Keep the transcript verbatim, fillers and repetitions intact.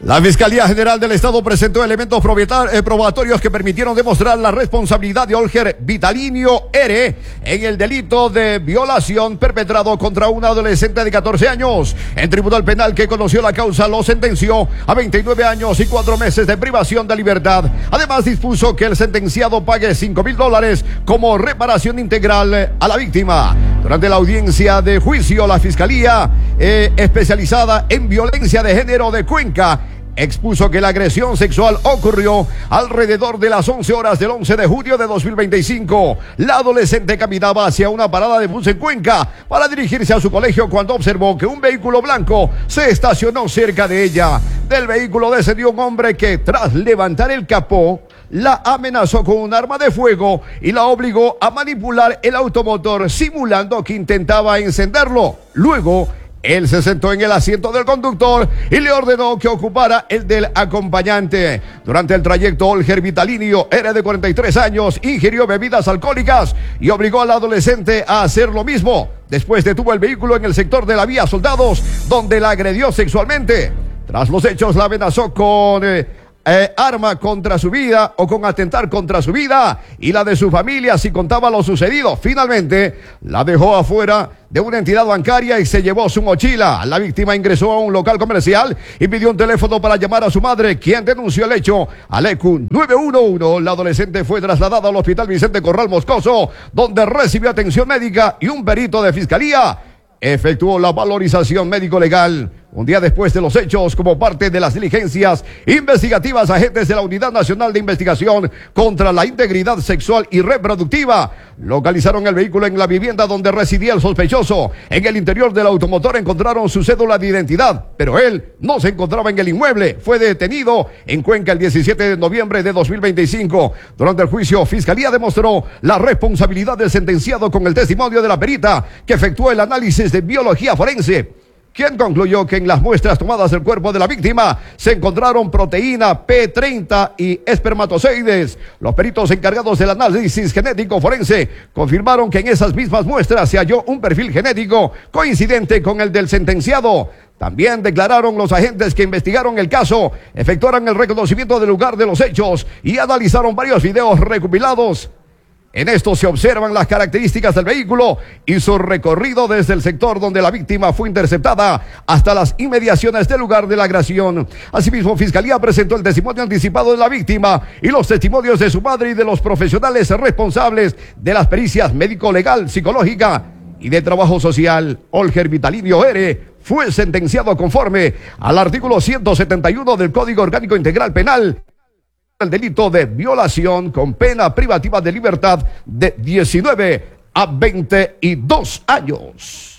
La Fiscalía General del Estado presentó elementos probatorios que permitieron demostrar la responsabilidad de Olger Vitalinio R. en el delito de violación perpetrado contra un adolescente de catorce años. El Tribunal Penal que conoció la causa lo sentenció a veintinueve años y cuatro meses de privación de libertad. Además dispuso que el sentenciado pague cinco mil dólares como reparación integral a la víctima. Durante la audiencia de juicio, la Fiscalía eh, especializada en violencia de género de Cuenca expuso que la agresión sexual ocurrió alrededor de las once horas del once de julio de dos mil veinticinco. La adolescente caminaba hacia una parada de bus en Cuenca para dirigirse a su colegio cuando observó que un vehículo blanco se estacionó cerca de ella. Del vehículo descendió un hombre que, tras levantar el capó, la amenazó con un arma de fuego y la obligó a manipular el automotor simulando que intentaba encenderlo. Luego, él se sentó en el asiento del conductor y le ordenó que ocupara el del acompañante. Durante el trayecto, Olger Vitalinio, era de cuarenta y tres años, ingirió bebidas alcohólicas y obligó al adolescente a hacer lo mismo. Después detuvo el vehículo en el sector de la vía Soldados, donde la agredió sexualmente. Tras los hechos, la amenazó con Eh, Eh, arma contra su vida o con atentar contra su vida y la de su familia si contaba lo sucedido. Finalmente, la dejó afuera de una entidad bancaria y se llevó su mochila. La víctima ingresó a un local comercial y pidió un teléfono para llamar a su madre, quien denunció el hecho al E Q nueve uno uno. La adolescente fue trasladada al Hospital Vicente Corral Moscoso, donde recibió atención médica y un perito de fiscalía efectuó la valorización médico-legal. Un día después de los hechos, como parte de las diligencias investigativas, agentes de la Unidad Nacional de Investigación contra la Integridad Sexual y Reproductiva localizaron el vehículo en la vivienda donde residía el sospechoso. En el interior del automotor encontraron su cédula de identidad, pero él no se encontraba en el inmueble. Fue detenido en Cuenca el diecisiete de noviembre de dos mil veinticinco. Durante el juicio, Fiscalía demostró la responsabilidad del sentenciado con el testimonio de la perita que efectuó el análisis de biología forense, quien concluyó que en las muestras tomadas del cuerpo de la víctima se encontraron proteína P treinta y espermatozoides. Los peritos encargados del análisis genético forense confirmaron que en esas mismas muestras se halló un perfil genético coincidente con el del sentenciado. También declararon los agentes que investigaron el caso, efectuaron el reconocimiento del lugar de los hechos y analizaron varios videos recopilados. En esto se observan las características del vehículo y su recorrido desde el sector donde la víctima fue interceptada hasta las inmediaciones del lugar de la agresión. Asimismo, Fiscalía presentó el testimonio anticipado de la víctima y los testimonios de su madre y de los profesionales responsables de las pericias médico-legal, psicológica y de trabajo social. Olger Vitalinio R. fue sentenciado conforme al artículo ciento setenta y uno del Código Orgánico Integral Penal, el delito de violación con pena privativa de libertad de diecinueve a veintidós años.